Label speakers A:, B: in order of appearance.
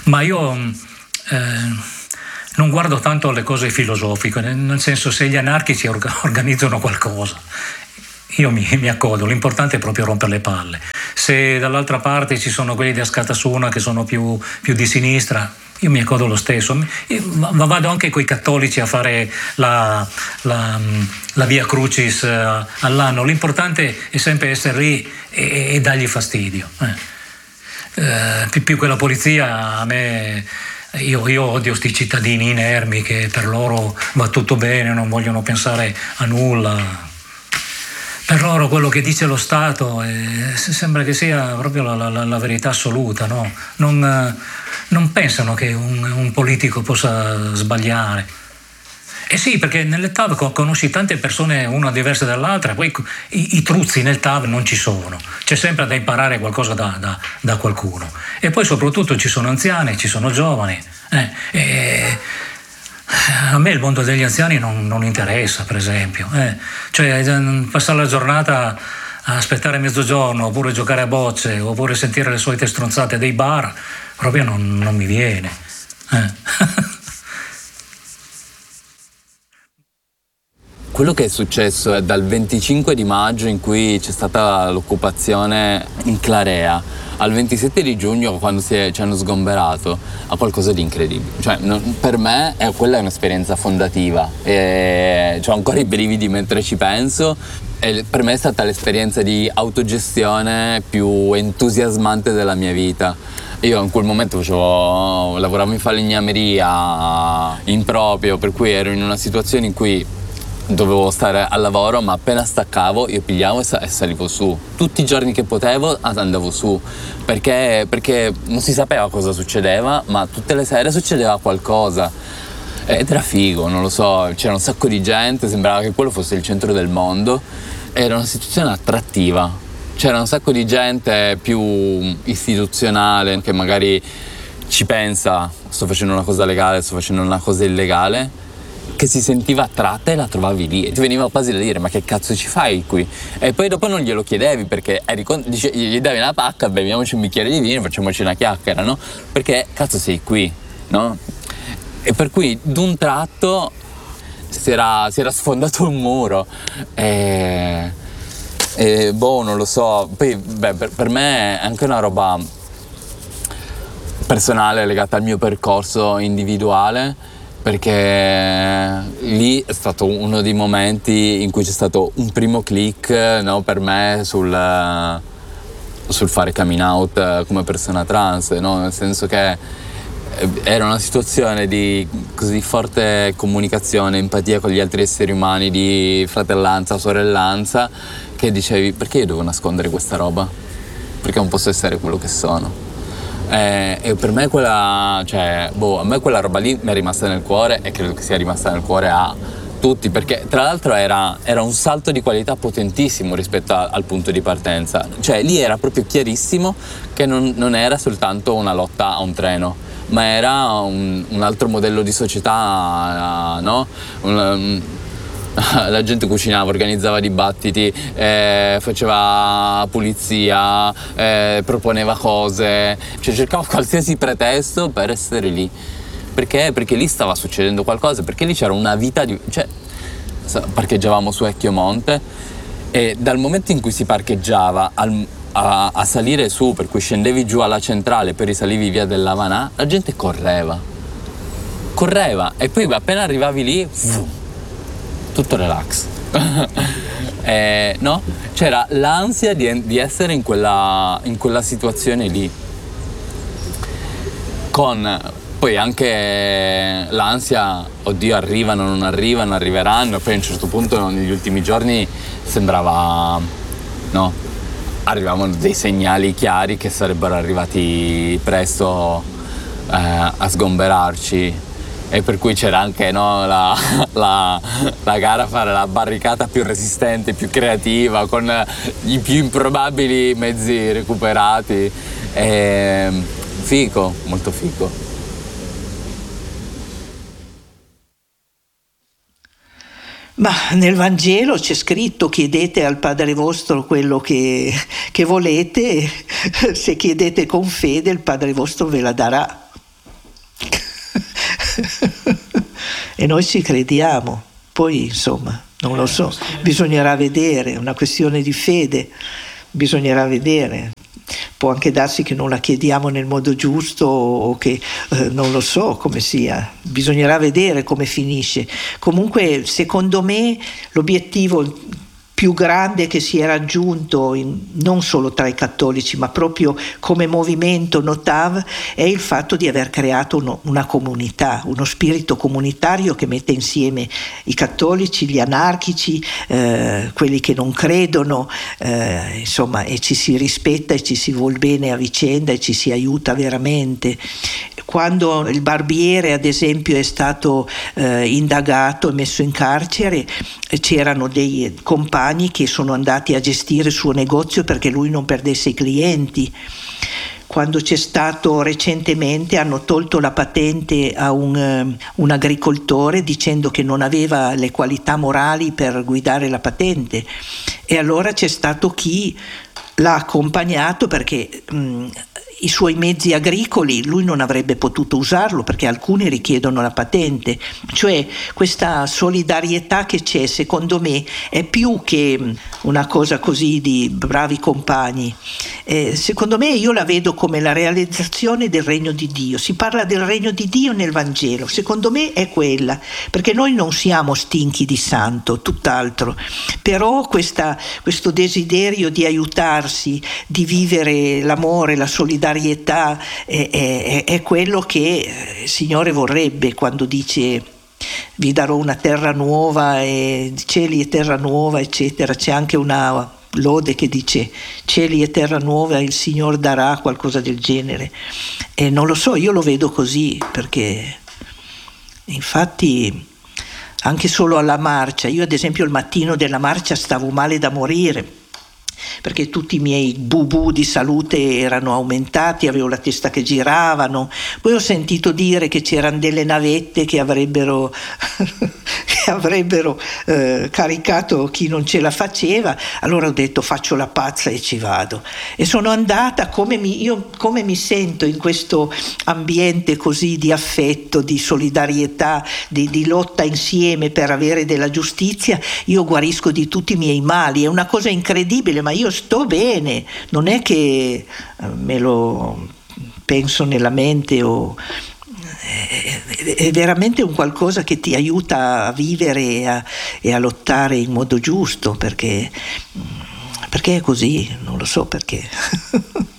A: Ma io non guardo tanto alle cose filosofiche, nel senso, se gli anarchici organizzano qualcosa, io mi accodo, l'importante è proprio rompere le palle. Se dall'altra parte ci sono quelli di Askatasuna che sono più di sinistra, io mi accodo lo stesso, ma vado anche coi cattolici a fare la Via Crucis all'anno. L'importante è sempre essere lì e dargli fastidio. Più che la polizia, a me, io odio sti cittadini inermi che per loro va tutto bene, non vogliono pensare a nulla. Per loro quello che dice lo Stato sembra che sia proprio la verità assoluta, no? Non pensano che un politico possa sbagliare. Eh sì, perché nelle TAV conosci tante persone, una diversa dall'altra, poi i truzzi nel TAV non ci sono, c'è sempre da imparare qualcosa da qualcuno. E poi soprattutto ci sono anziani, ci sono giovani. A me il mondo degli anziani non interessa, per esempio. Cioè, passare la giornata a aspettare mezzogiorno, oppure giocare a bocce, oppure sentire le solite stronzate dei bar, proprio non mi viene.
B: Quello che è successo è dal 25 di maggio, in cui c'è stata l'occupazione in Clarea, al 27 di giugno, quando ci hanno sgomberato, a qualcosa di incredibile. Cioè, per me quella è un'esperienza fondativa, e ho ancora i brividi mentre ci penso, e per me è stata l'esperienza di autogestione più entusiasmante della mia vita. Io in quel momento lavoravo in falegnameria in proprio, per cui ero in una situazione in cui dovevo stare al lavoro, ma appena staccavo io pigliavo e salivo su. Tutti i giorni che potevo andavo su, perché non si sapeva cosa succedeva, ma tutte le sere succedeva qualcosa. Ed era figo, non lo so, c'era un sacco di gente, sembrava che quello fosse il centro del mondo. Era una situazione attrattiva. C'era un sacco di gente più istituzionale che magari ci pensa: sto facendo una cosa legale, sto facendo una cosa illegale, che si sentiva attratta e la trovavi lì e ti veniva quasi da dire: ma che cazzo ci fai qui? E poi dopo non glielo chiedevi, perché gli davi una pacca, beviamoci un bicchiere di vino, facciamoci una chiacchiera, no? Perché cazzo sei qui, no? E per cui d'un tratto si era sfondato un muro e non lo so. Poi per me è anche una roba personale legata al mio percorso individuale, perché lì è stato uno dei momenti in cui c'è stato un primo click, no, per me sul fare coming out come persona trans, no? Nel senso che era una situazione di così forte comunicazione, empatia con gli altri esseri umani, di fratellanza, sorellanza, che dicevi: perché io devo nascondere questa roba? Perché non posso essere quello che sono? E per me a me quella roba lì mi è rimasta nel cuore, e credo che sia rimasta nel cuore a tutti, perché tra l'altro era un salto di qualità potentissimo rispetto al punto di partenza. Cioè lì era proprio chiarissimo che non era soltanto una lotta a un treno, ma era un altro modello di società, no? La gente cucinava, organizzava dibattiti, faceva pulizia, proponeva cose, cioè cercava qualsiasi pretesto per essere lì. Perché lì stava succedendo qualcosa, perché lì c'era una vita parcheggiavamo su Ecchiomonte, e dal momento in cui si parcheggiava a salire su, per cui scendevi giù alla centrale, poi risalivi via dell'Havanà, la gente correva, e poi appena arrivavi lì, tutto relax. No? C'era l'ansia di essere in quella situazione lì, con poi anche l'ansia: oddio, arrivano, non arrivano, arriveranno. Poi a un certo punto, negli ultimi giorni, sembrava, no, arrivavano dei segnali chiari che sarebbero arrivati presto a sgomberarci. E per cui c'era anche, no, la gara a fare la barricata più resistente, più creativa, con i più improbabili mezzi recuperati. Figo, molto figo.
C: Ma nel Vangelo c'è scritto: chiedete al Padre vostro quello che volete, se chiedete con fede il Padre vostro ve la darà. E noi ci crediamo. Poi insomma, non lo so, bisognerà vedere, è una questione di fede, bisognerà vedere. Può anche darsi che non la chiediamo nel modo giusto o che non lo so come sia, bisognerà vedere come finisce. Comunque secondo me l'obiettivo più grande che si è raggiunto non solo tra i cattolici ma proprio come movimento Notav è il fatto di aver creato una comunità, uno spirito comunitario che mette insieme i cattolici, gli anarchici, quelli che non credono, insomma, e ci si rispetta e ci si vuol bene a vicenda e ci si aiuta veramente. Quando il barbiere ad esempio è stato indagato e messo in carcere, c'erano dei compagni che sono andati a gestire il suo negozio perché lui non perdesse i clienti. Quando c'è stato recentemente, hanno tolto la patente a un agricoltore dicendo che non aveva le qualità morali per guidare la patente, e allora c'è stato chi l'ha accompagnato perché i suoi mezzi agricoli lui non avrebbe potuto usarlo perché alcuni richiedono la patente. Cioè questa solidarietà che c'è, secondo me, è più che una cosa così di bravi compagni. Secondo me io la vedo come la realizzazione del regno di Dio. Si parla del regno di Dio nel Vangelo, secondo me è quella, perché noi non siamo stinchi di santo, tutt'altro, però questo desiderio di aiutarsi, di vivere l'amore, la solidarietà è quello che il Signore vorrebbe quando dice vi darò una terra nuova e cieli e terra nuova, eccetera. C'è anche una lode che dice cieli e terra nuova il Signore darà, qualcosa del genere, e non lo so, io lo vedo così, perché infatti anche solo alla marcia, io ad esempio il mattino della marcia stavo male da morire perché tutti i miei bubu di salute erano aumentati, avevo la testa che giravano. Poi ho sentito dire che c'erano delle navette che avrebbero caricato chi non ce la faceva, allora ho detto faccio la pazza e ci vado, e sono andata. Come mi sento in questo ambiente così di affetto, di solidarietà, di lotta insieme per avere della giustizia, io guarisco di tutti i miei mali. È una cosa incredibile, ma io sto bene, non è che me lo penso nella mente è veramente un qualcosa che ti aiuta a vivere e a lottare in modo giusto, perché è così, non lo so perché.